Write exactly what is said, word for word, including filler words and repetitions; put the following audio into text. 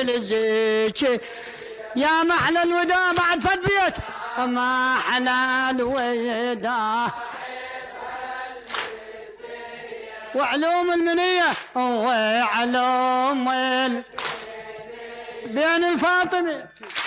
الزيك يا محلى الوداع بعد فد بيت ما حلى الوداع وعلوم المنية وعلوم بين الفاطمي